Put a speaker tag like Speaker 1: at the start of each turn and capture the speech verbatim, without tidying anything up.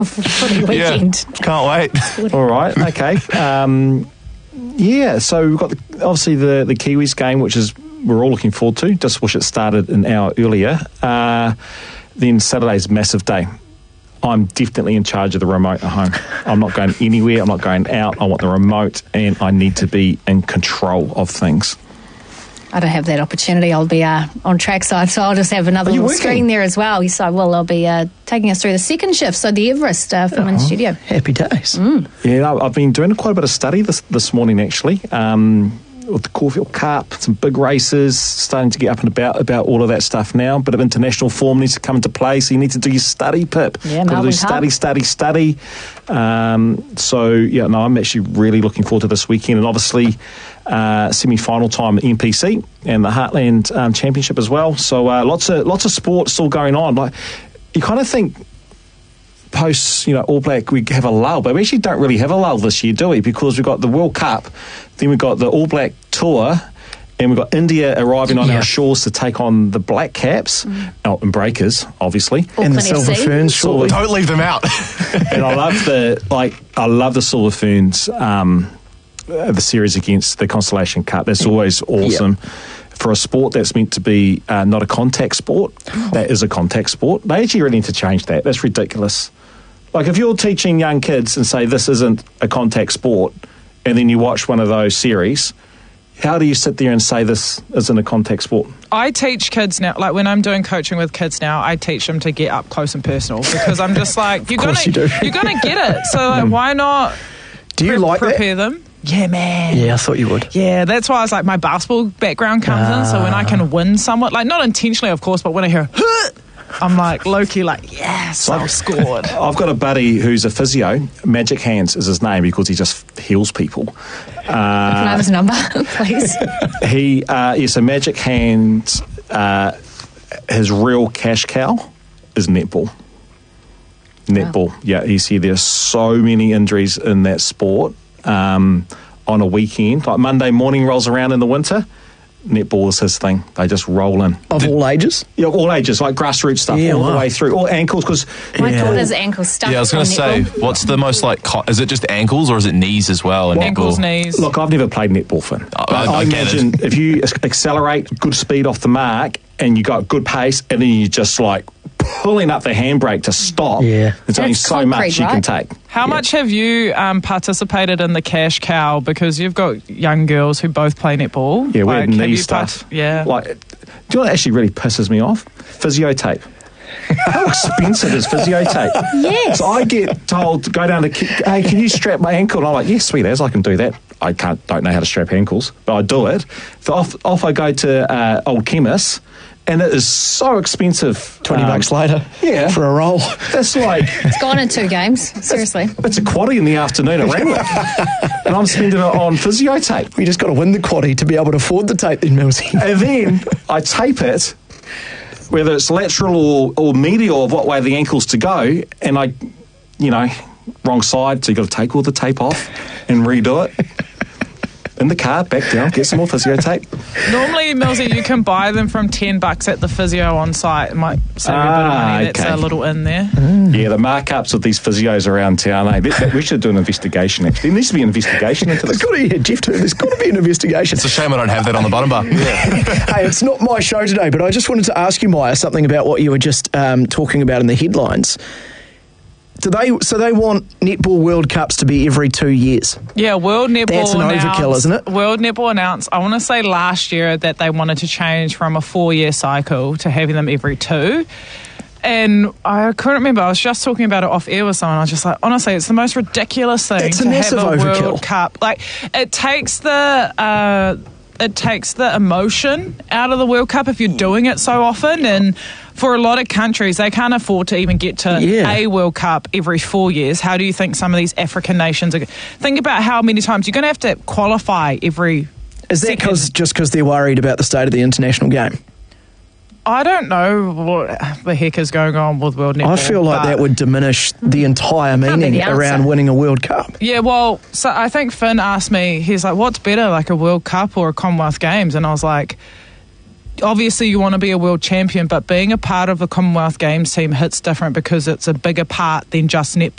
Speaker 1: footy weekend.
Speaker 2: Yeah, can't wait.
Speaker 3: All right, okay. Um, yeah, so we've got the, obviously the, the Kiwis game, which is we're all looking forward to. Just wish it started an hour earlier. Uh, then Saturday's massive day. I'm definitely in charge of the remote at home. I'm not going anywhere. I'm not going out. I want the remote, and I need to be in control of things.
Speaker 1: I don't have that opportunity. I'll be uh, on trackside, so I'll just have another little
Speaker 3: working?
Speaker 1: screen there as well. So, well, I'll be uh, taking us through the second shift, so the Everest uh, film
Speaker 3: Oh,
Speaker 1: in studio.
Speaker 4: Happy days.
Speaker 1: Mm.
Speaker 3: Yeah, I've been doing quite a bit of study this this morning, actually, um, with the Caulfield Cup, some big races, starting to get up and about about all of that stuff now. A bit of international form needs to come into play, so you need to do your study, Pip.
Speaker 1: Yeah,
Speaker 3: Got to do
Speaker 1: Melbourne
Speaker 3: study,
Speaker 1: Cup.
Speaker 3: study, study. Um, so, yeah, no, I'm actually really looking forward to this weekend, and obviously uh, semi-final time at N P C and the Heartland um, Championship as well. So uh, lots of lots of sport still going on. Like, you kind of think post, you know, All Black, we have a lull, but we actually don't really have a lull this year, do we? Because we've got the World Cup, then we've got the All Black Tour, and we've got India arriving on
Speaker 4: Yeah.
Speaker 3: our shores to take on the Black Caps, mm. oh, and Breakers, obviously.
Speaker 4: And the
Speaker 1: Auckland
Speaker 4: Silver
Speaker 1: F C.
Speaker 4: Ferns, surely.
Speaker 2: Don't leave them out.
Speaker 3: And I love the, like, I love the Silver Ferns, um, uh, the series against the Constellation Cup. That's always awesome.
Speaker 4: Yeah.
Speaker 3: For a sport that's meant to be uh, not a contact sport, that is a contact sport. They actually really need to change that. That's ridiculous. Like, if you're teaching young kids and say this isn't a contact sport, and then you watch one of those series, how do you sit there and say this isn't a contact sport?
Speaker 5: I teach kids now, like when I'm doing coaching with kids now, I teach them to get up close and personal because I'm just like, you're
Speaker 4: course
Speaker 5: gonna,
Speaker 4: you do.
Speaker 5: you're gonna get it. So like, why not?
Speaker 4: Do you
Speaker 5: pre-
Speaker 4: like that?
Speaker 5: prepare them? Yeah, man.
Speaker 4: Yeah, I thought you would.
Speaker 5: Yeah, that's why I was like, my basketball background comes in. So when I can win somewhat, like not intentionally, of course, but when I hear, huh, I'm like low-key like, yes, I've scored.
Speaker 3: I've got a buddy who's a physio. Magic Hands is his name because he just heals people.
Speaker 1: Can I have his number, please?
Speaker 3: He, uh, yeah, so Magic Hands, uh, his real cash cow is netball. Netball,
Speaker 1: Wow.
Speaker 3: yeah. You see there's so many injuries in that sport um, on a weekend. Like Monday morning rolls around in the winter, netball is his thing. They just roll in.
Speaker 4: Of all ages?
Speaker 3: Yeah, all ages, like grassroots stuff,
Speaker 4: Yeah,
Speaker 3: all
Speaker 4: wow.
Speaker 3: the way through. Or ankles, because...
Speaker 1: My
Speaker 4: Yeah.
Speaker 1: God, there's ankle stuff.
Speaker 2: Yeah, I was going to say, what's the most like? Co- is it just ankles or is it knees as well? in
Speaker 5: Ankles,
Speaker 2: netball?
Speaker 5: knees.
Speaker 3: Look, I've never played netball, Finn.
Speaker 2: I-
Speaker 3: But
Speaker 2: I
Speaker 3: I
Speaker 2: get
Speaker 3: imagine
Speaker 2: it.
Speaker 3: if you ac- accelerate, good speed off the mark, and you got good pace, and then you just like pulling up the handbrake to stop,
Speaker 4: Yeah.
Speaker 3: there's only
Speaker 1: That's
Speaker 3: so
Speaker 1: concrete,
Speaker 3: much you can
Speaker 1: right?
Speaker 3: take.
Speaker 5: How much have you um, participated in the cash cow? Because you've got young girls who both play netball.
Speaker 3: Yeah, we
Speaker 5: like,
Speaker 3: had
Speaker 5: have
Speaker 3: knee
Speaker 5: you part-
Speaker 3: stuff.
Speaker 5: yeah.
Speaker 3: Like, do you know what actually really pisses me off? Physio tape. How expensive is physio tape?
Speaker 1: Yes.
Speaker 3: So I get told to go down to, ki- hey, can you strap my ankle? And I'm like, yes, sweet as, I can do that. I can't, don't know how to strap ankles, but I do it. So off, off I go to uh, Old Chemist, and it is so expensive.
Speaker 4: twenty
Speaker 3: Um,
Speaker 4: bucks later.
Speaker 3: yeah.
Speaker 4: For a roll.
Speaker 3: That's like,
Speaker 1: It's gone in two games. Seriously.
Speaker 3: it's a quaddie in the afternoon at Randwick. And I'm spending it on physio tape.
Speaker 4: We just got to win the quaddie to be able to afford the tape then, Millsy.
Speaker 3: And then I tape it, whether it's lateral or, or medial of what way the ankle's to go, and I, you know, wrong side, so you've got to take all the tape off and redo it. In the car, back down, get some more physio tape.
Speaker 5: Normally, Millsy, you can buy them from ten bucks at the physio on site. It might save you a bit of
Speaker 3: Ah,
Speaker 5: money. That's
Speaker 3: okay.
Speaker 5: a little in there.
Speaker 3: Yeah, the markups of these physios around town, eh? That- that- we should do an investigation, actually. There needs to be an investigation into
Speaker 4: There's
Speaker 3: this.
Speaker 4: got to be, Jeff, too, there's got to be an investigation.
Speaker 2: It's a shame I don't have that on the bottom bar.
Speaker 4: Hey, it's not my show today, but I just wanted to ask you, Maya, something about what you were just um, talking about in the headlines. Do they? So they want Netball World Cups to be every two years.
Speaker 5: Yeah, World Netball
Speaker 4: That's an
Speaker 5: announced,
Speaker 4: overkill, isn't it?
Speaker 5: World Netball announced, I want to say last year, that they wanted to change from a four-year cycle to having them every two. And I couldn't remember, I was just talking about it off air with someone. I was just like, honestly, it's the most ridiculous thing
Speaker 4: It's a
Speaker 5: to
Speaker 4: massive
Speaker 5: have a
Speaker 4: overkill.
Speaker 5: World Cup. Like, it takes the... Uh, it takes the emotion out of the World Cup if you're doing it so often. And for a lot of countries, they can't afford to even get to
Speaker 4: Yeah.
Speaker 5: a World Cup every four years. How do you think some of these African nations are... Think about how many times you're going to have to qualify every...
Speaker 4: Is that
Speaker 5: second.
Speaker 4: cause, just because they're worried about the state of the international game?
Speaker 5: I don't know what the heck is going on with World Netball.
Speaker 4: I feel like
Speaker 5: but-
Speaker 4: that would diminish the entire
Speaker 1: Can't be
Speaker 4: meaning
Speaker 1: the answer.
Speaker 4: around winning a World Cup.
Speaker 5: Yeah, well, so I think Finn asked me, he's like, what's better, like a World Cup or a Commonwealth Games? And I was like, obviously you want to be a world champion, but being a part of the Commonwealth Games team hits different because it's a bigger part than just netball.